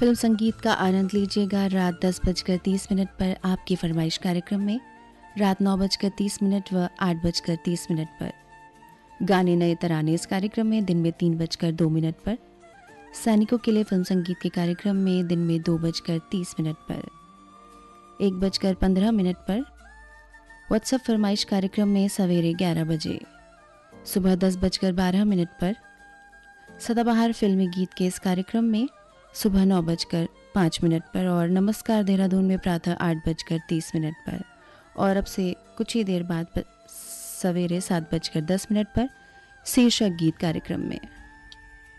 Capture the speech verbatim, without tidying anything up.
Film संगीत का आनंद लीजिएगा रात दस बजकर तीस मिनट पर आपकी फरमाइश कार्यक्रम में, रात नौ बजकर तीस मिनट व आठ बजकर तीस मिनट पर। गाने नए तराने इस कार्यक्रम में दिन में तीन बजकर दो मिनट पर। सैनिकों के लिए फिल्म संगीत के कार्यक्रम में दिन में दो बजकर तीस मिनट पर, एक बजकर पंद्रह मिनट पर। व्हाट्सएप फरमाइश कार्यक्रम में सवेरे ग्यारह बजे, सुबह दस बजकर बारह मिनट पर। सदाबहार फिल्मी गीत के इस कार्यक्रम में सुबह नौ बजकर पाँच मिनट पर और नमस्कार देहरादून में प्रातः आठ बजकर तीस मिनट पर। और अब से कुछ ही देर बाद सवेरे सात बजकर दस मिनट पर शीर्षक गीत कार्यक्रम में।